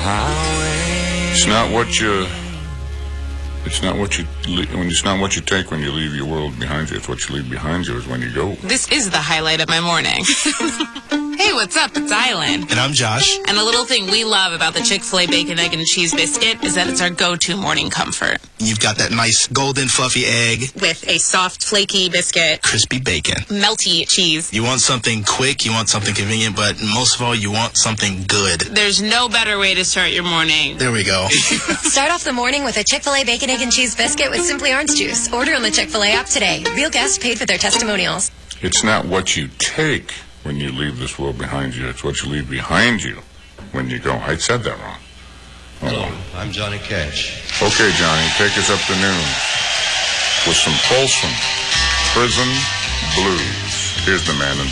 It's not what you. It's not what you take when you leave your world behind you. It's what you leave behind you is when you go. This is the highlight of my morning. Hey, what's up? It's Island. And I'm Josh. And the little thing we love about the Chick-fil-A Bacon, Egg, and Cheese Biscuit is that it's our go-to morning comfort. You've got that nice golden fluffy egg. With a soft, flaky biscuit. Crispy bacon. Melty cheese. You want something quick, you want something convenient, but most of all, you want something good. There's no better way to start your morning. There we go. Start off the morning with a Chick-fil-A Bacon, Egg, and Cheese Biscuit with Simply Orange Juice. Order on the Chick-fil-A app today. Real guests paid for their testimonials. It's not what you take when you leave this world behind you. It's what you leave behind you when you go. I said that wrong. Hello, I'm Johnny Cash. Okay, Johnny, take us up to noon with some wholesome prison blues. Here's the man in